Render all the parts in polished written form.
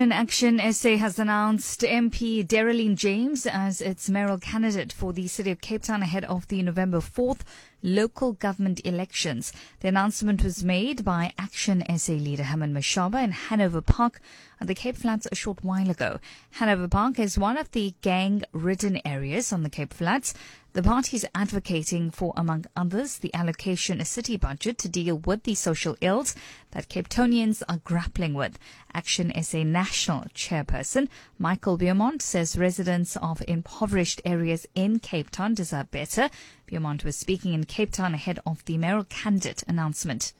An Action SA has announced MP Daryline James as its mayoral candidate for the city of Cape Town ahead of the November 4th local government elections. The announcement was made by Action SA leader Herman Mashaba in Hanover Park at the Cape Flats a short while ago. Hanover Park is one of the gang-ridden areas on the Cape Flats. The party is advocating for, among others, the allocation of a city budget to deal with the social ills that Cape Townians are grappling with. Action SA National Chairperson Michael Beaumont says residents of impoverished areas in Cape Town deserve better. Beaumont was speaking in Cape Town ahead of the mayoral candidate announcement.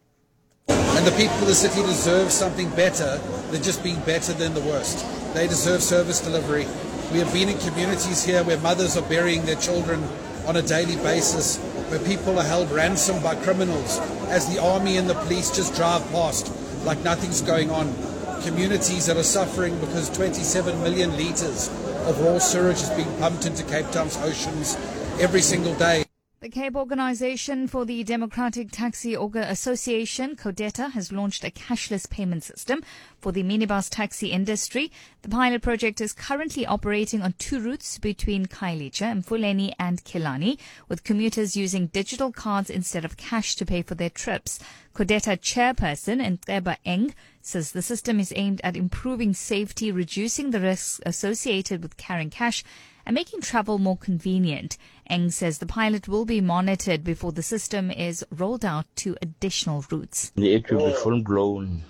And the people of the city deserve something better than just being better than the worst. They deserve service delivery. We have been in communities here where mothers are burying their children on a daily basis, where people are held ransom by criminals as the army and the police just drive past like nothing's going on. Communities that are suffering because 27 million litres of raw sewage is being pumped into Cape Town's oceans every single day. The Cape Organisation for the Democratic Taxi Association, CODETA, has launched a cashless payment system for the minibus taxi industry. The pilot project is currently operating on 2 routes between Khayelitsha, Mfuleni and Killarney, with commuters using digital cards instead of cash to pay for their trips. CODETA chairperson Nceba Eng says the system is aimed at improving safety, reducing the risks associated with carrying cash, and making travel more convenient. Eng says the pilot will be monitored before the system is rolled out to additional routes. It will be full-blown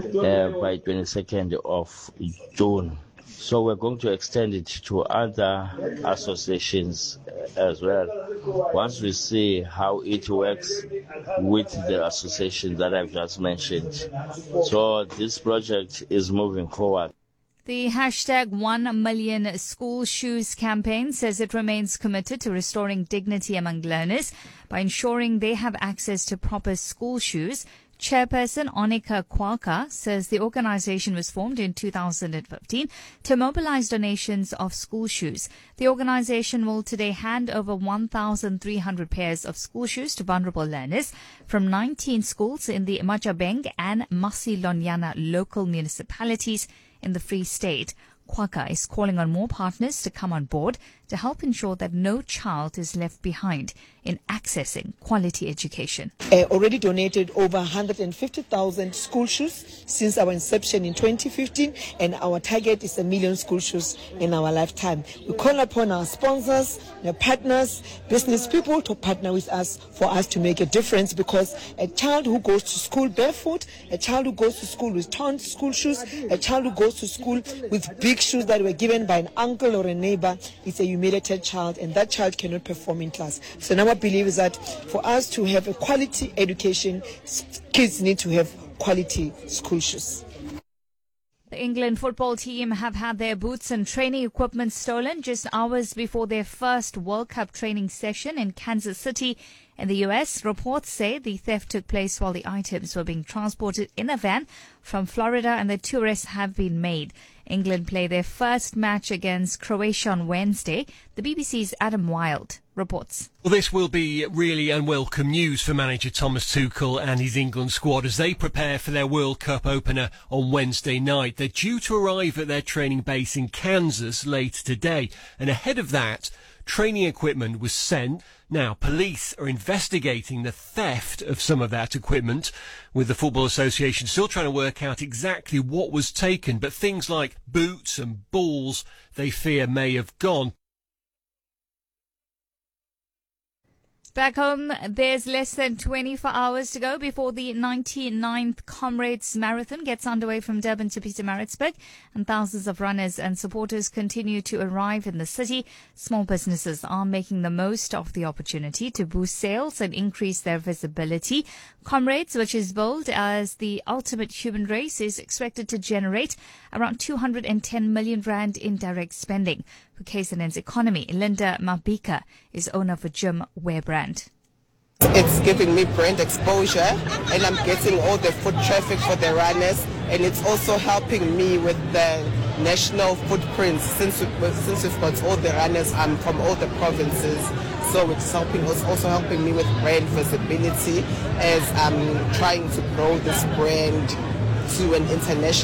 by 22nd of June. So we're going to extend it to other associations as well. Once we see how it works with the association that I've just mentioned. So this project is moving forward. The hashtag 1 million school shoes campaign says it remains committed to restoring dignity among learners by ensuring they have access to proper school shoes. Chairperson Onika Kwaka says the organization was formed in 2015 to mobilize donations of school shoes. The organization will today hand over 1,300 pairs of school shoes to vulnerable learners from 19 schools in the Majabeng and Masilonyana local municipalities in the Free State. Kwaka is calling on more partners to come on board to help ensure that no child is left behind in accessing quality education. Already donated over 150,000 school shoes since our inception in 2015, and our target is 1 million school shoes in our lifetime. We call upon our sponsors, their partners, business people to partner with us for us to make a difference, because a child who goes to school barefoot, a child who goes to school with torn school shoes, a child who goes to school with big shoes that were given by an uncle or a neighbor is a humiliated child, and that child cannot perform in class. So now I believe is that for us to have a quality education, kids need to have quality school shoes. The England football team have had their boots and training equipment stolen just hours before their first World Cup training session in Kansas City in the US. Reports say the theft took place while the items were being transported in a van from Florida, and the 2 arrests have been made. England play their first match against Croatia on Wednesday. The BBC's Adam Wilde reports. Well, this will be really unwelcome news for manager Thomas Tuchel and his England squad as they prepare for their World Cup opener on Wednesday night. They're due to arrive at their training base in Kansas later today, and ahead of that, training equipment was sent. Now, police are investigating the theft of some of that equipment, with the Football Association still trying to work out exactly what was taken, but things like boots and balls they fear may have gone. Back home, there's less than 24 hours to go before the 99th Comrades Marathon gets underway from Durban to Pietermaritzburg, and thousands of runners and supporters continue to arrive in the city. Small businesses are making the most of the opportunity to boost sales and increase their visibility. Comrades, which is billed as the ultimate human race, is expected to generate around 210 million rand in direct spending. For KZN's economy, Linda Mabika is owner for Jim Wear Brand. It's giving me brand exposure, and I'm getting all the foot traffic for the runners, and it's also helping me with the national footprints since we've got all the runners from all the provinces. So it's also helping me with brand visibility as I'm trying to grow this brand to an international